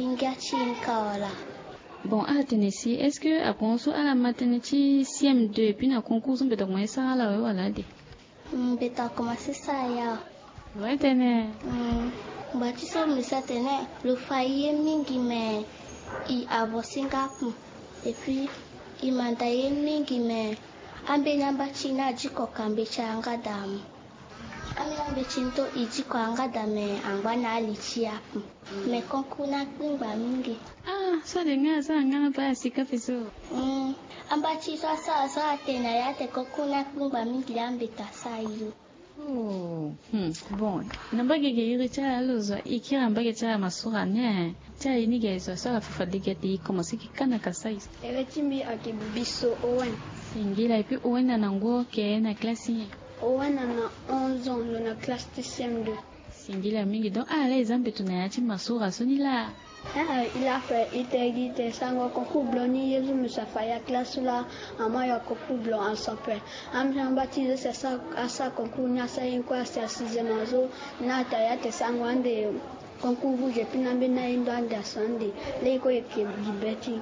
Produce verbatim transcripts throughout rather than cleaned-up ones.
Ingachinkaola. Bon, à Tennessee, est-ce que à Conso à la maternité C M deux puis na concours on peut commencer ça là voilà de. Hmm, beta commencer ça ya. Ouais, tenez. Hmm, bati so misa tenez le failli mingi mais il avo Singapour et puis il mandaye mingi mais ambe nyamba china jiko kambe changa damu. Ambe ambe chinto ijiko anga dame angwana alichia. Me konkuna ngba mingi. Ah, ça de nga ça nga pas si café so. Hmm, amba chi sa sa sa tena ya te kokuna ngba mingi ambe tasayo. Oh, hmm. Bon, namba gege iri cha lozo ikira namba gege cha masura ne. Cha ini gezo so la fufa digeti commencer kikana kasai. Ewe timbi akibiso Owen. Singila et puis Owen na nango ke na classe. Owen ana onze ans dans la classe de C M deux. Singila mingi donc ah les exemple tunayachi masura sonila. Ah, il a fait ité sango concours bloni yezu musafaya classe là amaya concours blanc en sapin. Am j'ai baptisé c'est ça à ça concours nya ça en quoi c'est sixième azo na taya te sango ande concours vous j'ai pinambe na indo ande asande le ko yeke gibeti.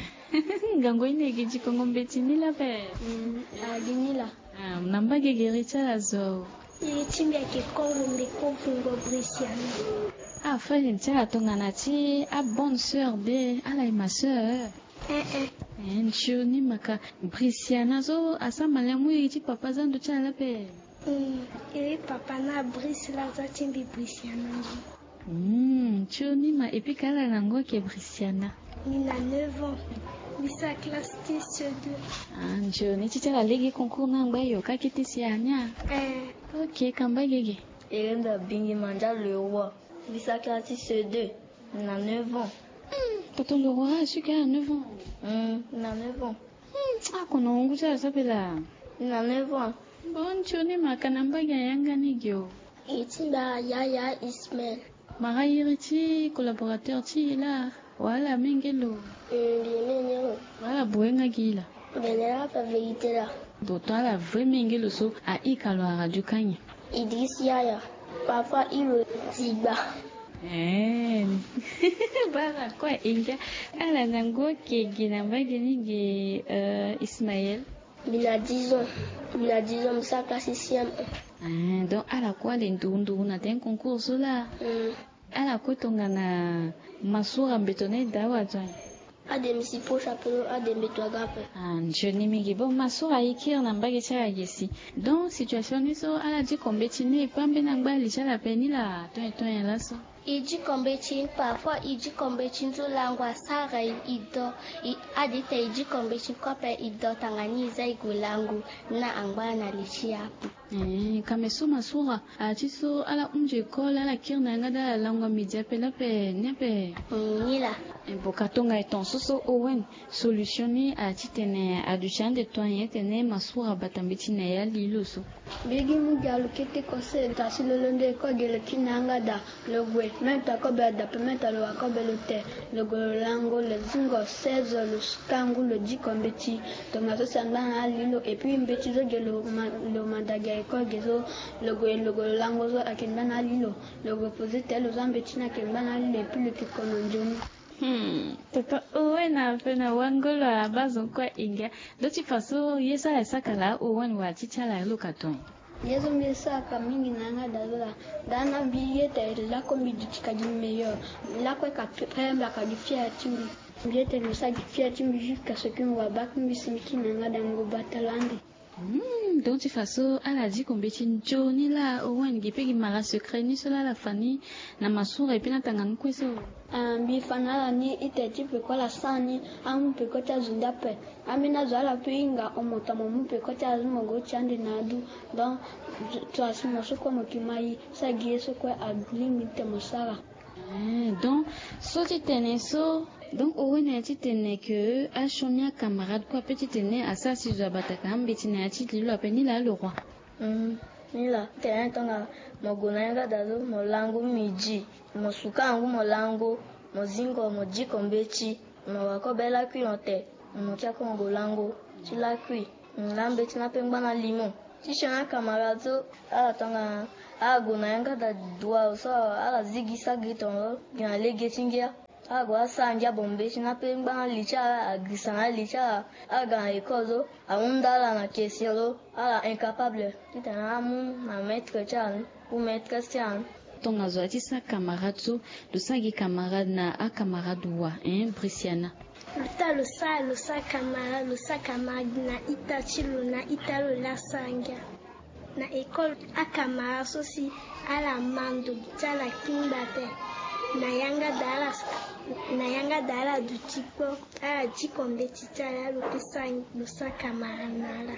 Gango ine giji kongo mbeti nila pe. Mm, a dinila. Ah, namba gege richa lazo. Il timbi ke kongo mbeko fungo brisiano. Ah, frère, tu as ton anati, ah, bonne sœur de, ah, là, ma sœur. Eh, eh. Eh, tu ni maka, Brisiana, zo, à ça, malamu, il dit papa, zan, tu as la paix. Hmm, il papa na bris la zatimbi brisiana. Hmm, tu ni ma, et puis, kala nango ke Brisiana. Il a neuf ans. Il sa classe dix deux. Ah, tu ni tu la legi concours nangba yo, ka kiti si anya. Eh. Ok, kamba gege. Erenda bingi manja le roi. Bisa classe deux, il a neuf ans. Hmm, tonton le roi, celui qui a neuf ans. Hmm, il a neuf ans. Hmm, ah, qu'on a un goût ça s'appelle là. Il a neuf ans. Bon, tu ni ma, kanamba yanga nigyo. Itinda Yaya Ismail. Mara yiriti, collaborateur ti là. Voilà, mengelo. Ndiye Voilà, buenga gila. Benera fa vérité là. D'autant la vraie mengelo so a ikalo a radio kanya. Idriss Yaya. Papa il Ziba. Eh. Bara quoi inga. Ala nango ke gina bagini ge euh Ismaël. Il a dix ans. Il a dix ans, ça classe sixième. Ah, donc ala quoi les ndundu na ten concours là. Hmm. Ala ko tonga na masura mbetone dawa twa. Adem si po chapelo adem betwagape. Ah, je ni mingi bon masura ikir na mbage cha yesi. Donc situation ni so ala di kombetine pambe na ngbali cha la peni la ton ton la so. Iji kombechin parfois iji kombechin zo langwa sara ido i adite iji kombechin kope ido tangani za igulangu na angwana lichiapu. Eh, kame so masura ati so ala unje kola ala kirna ngada langwa media pe la pe nepe. Nila. Bokatonga eton soso owen solutioni ati tene aduchan de toyen tene masura batambiti na ya lilo so. Bigi mugalu kiti kose tasilo londe ko gele kinanga da logwe menta ko be da pementa lo ko be lote logo lango le zingo seize le skangu le dikombeti to maso sanga alilo et puis mbeti zo gelo lo mandaga ko gezo logo logo lango zo akinda na lilo logo posite lo zambeti na kinda na lilo et puis le kikononjoni. Hmm, toto owen na pena wangolo a bazo kwa inga do ti faso yesa la sakala owen wa chicha la lokaton. Yezo mesa kamingi nanga dazola dana biyete la kombi dikadi meilleur la kwa ka premba ka difia timbi biyete le sa difia timbi jusqu'à ce que on va back misimiki nanga dango batalande. Hmm, donc ti faso ala di kombeti njoni la owen gipegi mara secret ni sola la fani na masura epina tangani kweso. Ambi fanala ni ite tipe kwa la sani amu pekota zundape amina zala pinga omota momu pekota zumogo chande nadu donc tuasimo soko mokimai sagie soko aglimite mosara. Eh, donc so ti tene so donc owen ti tene que a chomia camarade quoi petit tene asa si zo bataka mbeti na ti lilo apeni la le roi. Hmm, nila tena tonga mogona yanga dazo molango miji mosuka angu molango mozingo mojiko mbechi mawako bela kuyote mochako ngolango chila kui ngambe tina pengba na limon tishana kamarazo ala tonga agona yanga da dua so ala zigi sagiton gina lege tingia agwa sanja bombe china pe ngba licha agrisana licha aga ekozo aundala na question ala incapable titana mu na maître chan ou maître chan ton azwati sa camarade so do sagi camarade na a camarade wa hein Brisiana luta lo sa lo sa camarade lo sa camarade na itachilo na italo la sanga na école a camarade so si ala mando tala kimbate na yanga dala na yanga dala du tipo ala jikombe titala lo pisang lo sa camarade nala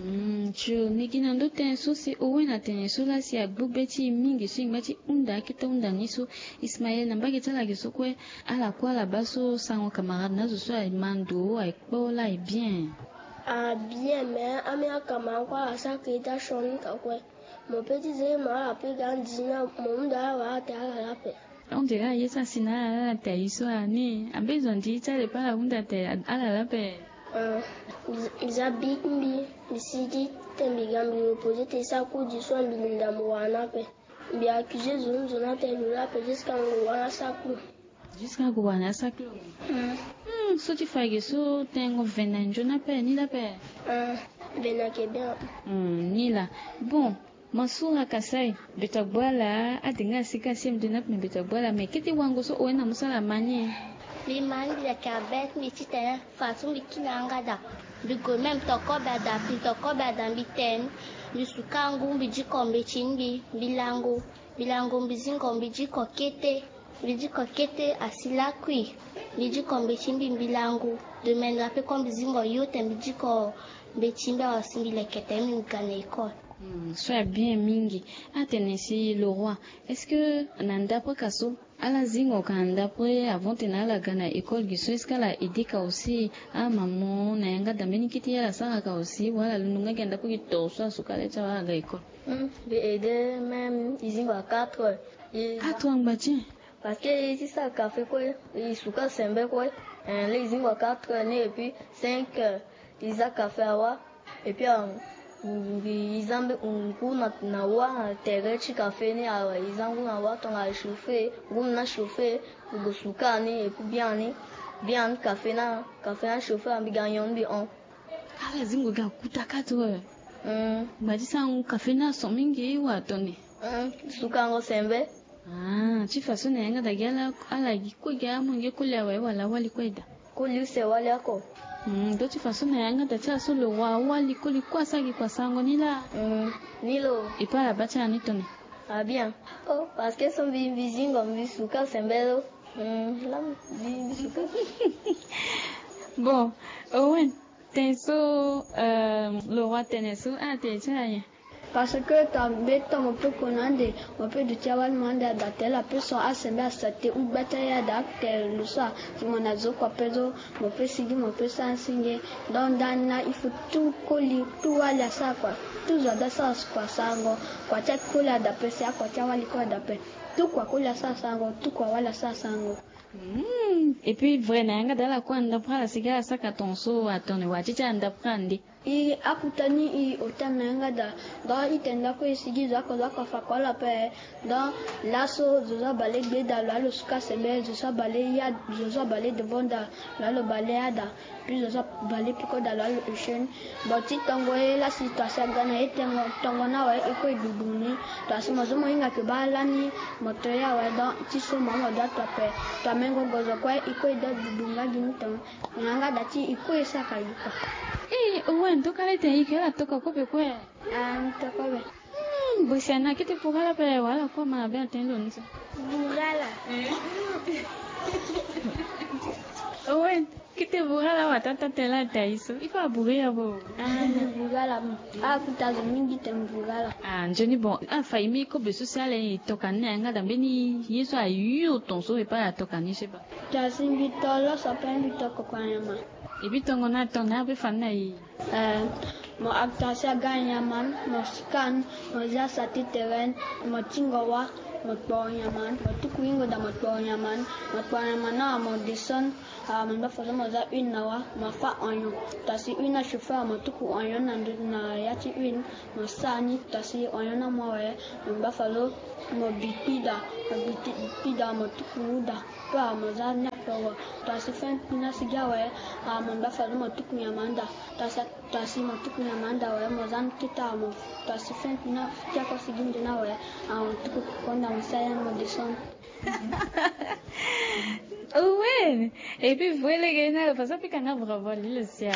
mm chu nikina ndo ten so si owena ten so la si agbubeti mingi so ngati unda kita unda niso Ismaël na mbaki tala ke so kwe ala kwa la baso sango camarade na zo so ay mando ay pola e bien ah bien mais amia camarade kwa sa que ta chon ta kwe mon petit zé m'a appris gandina mon da wa ta la paix. On dirait que ça sina la taiso ani a besoin de ça le pas unda te ala la paix. Euh ils habitent mi misidi tembi gambi opposé te sa ko di so mi nda mo wana pe. Bi accusé zone zone te la pe jusqu'à mo wana saklo. Jusqu'à ko wana saklo. Hmm. Hmm so ti fage so tengo venin jona pe ni la pe. Euh venin ke bien. Hmm ni la. Bon Masura Kasai betagwala adinga sika sim dinap me betagwala me kiti wango so oena musala manye li mandi ya kabet mi titena façon bikinanga da bigo même toko bada pitoko bada biten bisukangu bijiko mbechindi bilango bilango bizingo bijiko kete bijiko kete asilakwi bijiko mbechindi bilango de mendra pe comme bizingo yote bijiko mbechimba wasindile kete mi mkane école. Hmm, soit bien mingi. Atenesi le roi. Est-ce que nanda après kaso ala zingo kanda après avant tena la gana école giso est-ce qu'elle a aidé ka aussi à maman na yanga dameni kiti ya sara ka aussi voilà lununga kanda pour kito so sukale cha wa ga école. Hmm, be aider même izingo à quatre. Ah toi ngbachi. Parce que si ça café quoi, il suka sembe quoi. Un les izingo à quatre et puis cinq ils a café awa et puis izambe ungu na na wa tere chika feni awa izangu na wa tonga chauffer ngum na chauffer ugosuka ni et puis bien ni bien café na café na chauffer ambi ganyon bi on ala zingo ga kutaka to mm baji sang café na so mingi wa toni mm suka ngo sembe ah chi faso na yanga da gala ala ko ga mun ge kulya wa wala wali kweda ko liuse wali ako. Hmm, d'autres façons na yanga tacha so le roi wali ko likwa sagi kwa sango nila. Hmm, nilo. Et pas la bacha ni toni. Ah bien. Oh, parce que son vizingo mbisuka sembelo. Hmm, là mbisuka. Bon, Owen, tenso euh le roi teneso a te chaye. Parce que tambe tomo pe konande on peut du tiawal manda da tela pe so asemba sate u bataya da tel lu sa mon azo kwa pezo mo pe sigi mo pe sansinge don dana il faut tout coller tout wala sa kwa tout zoda sa kwa sango kwa cha kula da pe sa kwa cha wali kwa da pe tout kwa kula sa sango tout kwa wala sa sango. Hmm, et puis vrai na yanga dala kwa ndapra la siga saka tonso atone wachicha ndaprandi. I akutani i otamanga da da itenda ko isigi zako zako fakola pe da laso zoza bale gbeda lo suka sebe zoza bale ya zoza bale devant da lo bale ada puis zoza bale piko da lo ushen boti tango e la situation gana etengo tango na wa iko iduduni to asimo zomo inga ke balani moto ya wa da tiso mama da tape tamengo gozo kwa iko ida dudunga ginto nanga dati iko isaka yuka. Eh, Owen, toka le te ikela toka kope kwe. Ah, toka be. Hmm, Brisiana kiti pugala pe wala kwa ma be atendo nse. Bugala. Owen, kiti bugala watata tela taiso. Ifa bugia bo. Ah, bugala. Ah, kutazo mingi tem bugala. Ah, njoni bon. Ah, faimi ko besu sale toka ne nga dambeni yeso ayu tonso e pa toka ni seba. Tasimbi tolo sapendi toko kwa nyama. Ibi tongo na tona be fanna yi. Eh, mo aktasia ganyaman, mo scan, mo jasa titeren, mo tingowa, mo ponyaman, mo tukuingo da mo ponyaman, mo ponyaman na mo dison, ah mo bafa mo za une nawa, mo fa onyo. Tasi une na chauffeur mo tuku onyo na na yati une, mo sani tasi onyo na mo we, mo bafa lo mo bipida, pida mo tukuda pa mo za na po ta si fen na si gawe a mo da fa mo tukunya manda ta sa ta si mo tukunya manda we mo zan kita mo ta si fen na ya ko si ginje na we a mo tuku konda mo sa ya mo de son. Ouais, et puis vous voyez les gars, le façon qu'on a bravo le sia.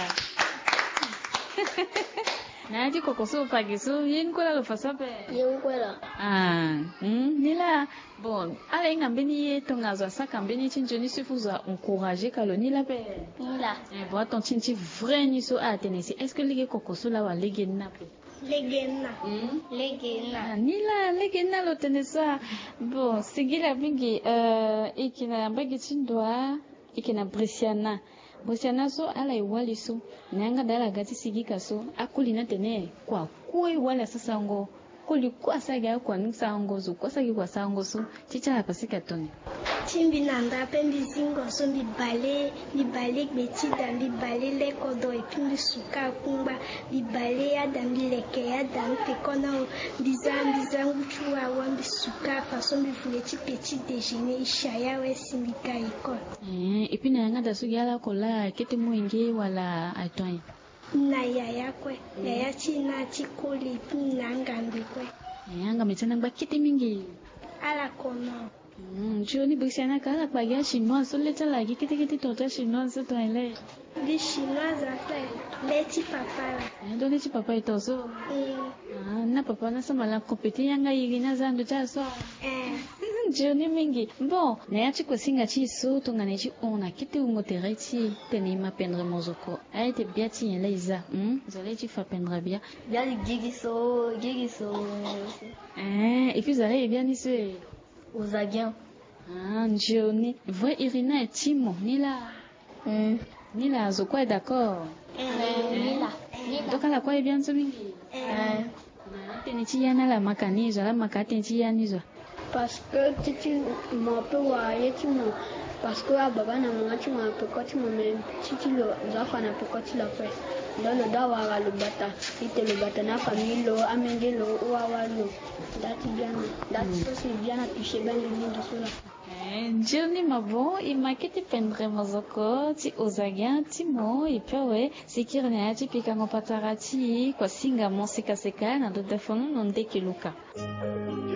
Na ji kokoso pagiso yin ko la façon pe. Yin ko la. Ah, hmm, ni la bon, ala inga mbeni tonga zo saka mbeni chinjoni sufuza encourager kaloni la pe. Ni la. Eh bon, ton chinchi vrai ni so a tenesi. Est-ce que les kokoso la wa lege na pe? Legena. Hmm? Legena. Ni la lege na lo tenesa. Bon, sigila bingi euh ikina mbagi chindwa ikina Brisiana. Brisiana so ala iwali so nanga dala gati sigika so akulina tene kwa koi wala sasa ngo kuli kwa saga kwa nisa ngo zo kwa sagi kwa sango so chicha hapa sikatoni Chimbi nanda pembi zingo so mbi bale mbi bale beti da mbi bale leko do epi mbi suka kumba mbi bale ya da mbi leke ya da mbi kona biza biza nguchua wa mbi suka faso mbi fuleti petit déjeuner ishaya we simbika iko eh epi na yanga da sugi ala kola kete mwingi wala atoi na yaya kwe yaya china chikuli nanga mbi kwe yanga mitana ngba kete mingi ala kono. Hmm, Johnny Brisiana kala kwa ya chinois so leta la kete kete tota chinois so toile. Di chinois afa leti papa la. Eh do leti papa ito so. Mm. Ah, na papa na sama la kompeti yanga yigina zandu cha so. Eh. Johnny mingi. Bon, na ya chiko singa chi so to ngane chi ona kete umotere chi teni ma pendre mozoko. A été bien ti en leiza. Hmm, zale chi fa pendre bien. Bien gigi so, gigi so. Eh, et puis zale bien ni se Ozagian. Ah, Johnny. Vrai Irina et Timo, ni la. Hmm. Ni la zo kwa d'accord. Eh, ni la. Donc la kwa bien so mingi. Eh. Tenichi yana la makanizo, la makatenichi yanizo. Parce que titi mo pe wa ye ti mo parce que baba na mama ti mo pe ko ti mo me titi lo za fa na pe ko ti la pe lo lo da wa ga lo bata ite lo bata na famille lo amenge lo wa wa lo dati bien dati so si bien a touché ben le monde sur la Eh, Johnny mabo, imaketi pendre mozoko, ti ozagia, ti mo, ipewe, sikirne ati pikango patarati, kwa singa mo seka seka, na do telefono non dekiluka.